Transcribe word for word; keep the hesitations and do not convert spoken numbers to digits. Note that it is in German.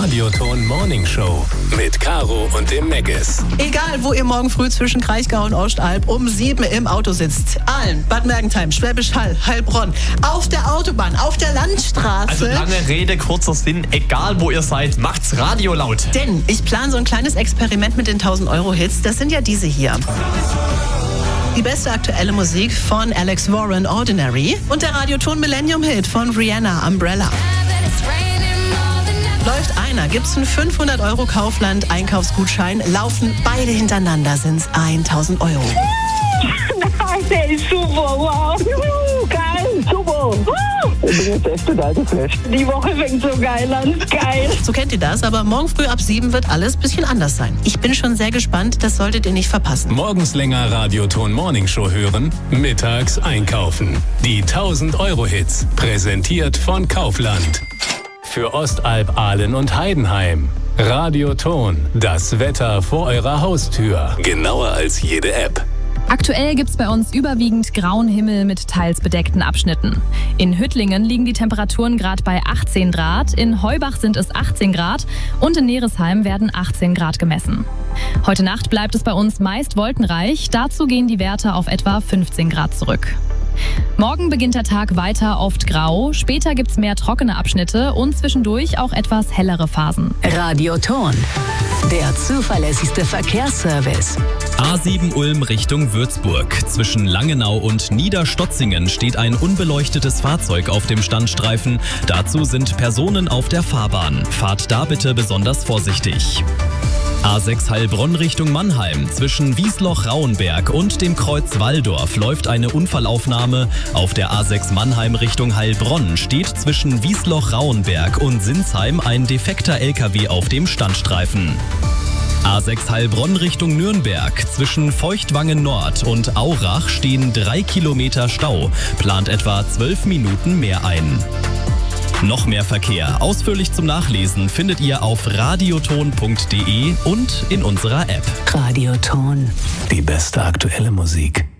Radioton Morning Show mit Caro und dem Meggis. Egal, wo ihr morgen früh zwischen Kraichgau und Ostalb um sieben im Auto sitzt. Aalen, Bad Mergentheim, Schwäbisch Hall, Heilbronn, auf der Autobahn, auf der Landstraße. Also lange Rede, kurzer Sinn, egal wo ihr seid, macht's Radio laut. Denn ich plane so ein kleines Experiment mit den tausend-Euro-Hits. Das sind ja diese hier. Die beste aktuelle Musik von Alex Warren, Ordinary. Und der Radioton Millennium-Hit von Rihanna, Umbrella. Läuft einer, gibt's einen fünfhundert Euro Kaufland-Einkaufsgutschein. Laufen beide hintereinander, sind's tausend Euro. Nein, der ist super, wow. Juhu, geil, super. Ich bin jetzt echt total geflasht. Die Woche fängt so geil an, geil. So kennt ihr das, aber morgen früh ab sieben wird alles ein bisschen anders sein. Ich bin schon sehr gespannt, das solltet ihr nicht verpassen. Morgens länger Radioton Morning Show hören, mittags einkaufen. Die tausend-Euro-Hits, präsentiert von Kaufland. Für Ostalb, Aalen und Heidenheim. Radioton, das Wetter vor eurer Haustür. Genauer als jede App. Aktuell gibt's bei uns überwiegend grauen Himmel mit teils bedeckten Abschnitten. In Hüttlingen liegen die Temperaturen gerade bei achtzehn Grad, in Heubach sind es achtzehn Grad und in Neresheim werden achtzehn Grad gemessen. Heute Nacht bleibt es bei uns meist wolkenreich, dazu gehen die Werte auf etwa fünfzehn Grad zurück. Morgen beginnt der Tag weiter oft grau, später gibt's mehr trockene Abschnitte und zwischendurch auch etwas hellere Phasen. Radioton, der zuverlässigste Verkehrsservice. A sieben Ulm Richtung Würzburg. Zwischen Langenau und Niederstotzingen steht ein unbeleuchtetes Fahrzeug auf dem Standstreifen. Dazu sind Personen auf der Fahrbahn. Fahrt da bitte besonders vorsichtig. A sechs Heilbronn Richtung Mannheim. Zwischen Wiesloch-Rauenberg und dem Kreuz Walldorf läuft eine Unfallaufnahme. Auf der A sechs Mannheim Richtung Heilbronn steht zwischen Wiesloch-Rauenberg und Sinsheim ein defekter L K W auf dem Standstreifen. A sechs Heilbronn Richtung Nürnberg. Zwischen Feuchtwangen Nord und Aurach stehen drei Kilometer Stau. Plant etwa zwölf Minuten mehr ein. Noch mehr Verkehr, ausführlich zum Nachlesen, findet ihr auf radioton punkt de und in unserer App. Radioton. Die beste aktuelle Musik.